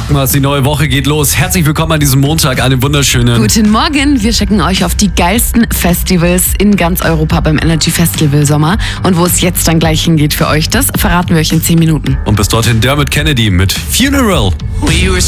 Rockmas, die neue Woche geht los. Herzlich willkommen an diesem Montag, einen wunderschönen... Guten Morgen, wir schicken euch auf die geilsten Festivals in ganz Europa beim Energy Festival Sommer. Und wo es jetzt dann gleich hingeht für euch, das verraten wir euch in 10 Minuten. Und bis dorthin Dermot Kennedy mit Funeral. We were